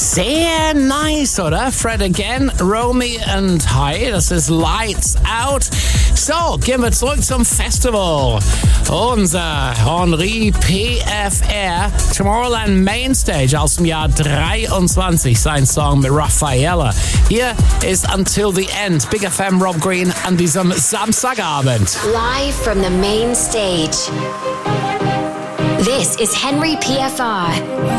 Sehr nice, oder? Fred again, Romy and Hi, das ist Lights Out. So, gehen wir zurück zum Festival. Unser Henri PFR, Tomorrowland Mainstage aus dem Jahr 23, sein Song mit Raffaella. Hier ist Until the End, Big FM Rob Green an diesem Samstagabend. Live from the main stage. This is Henry PFR.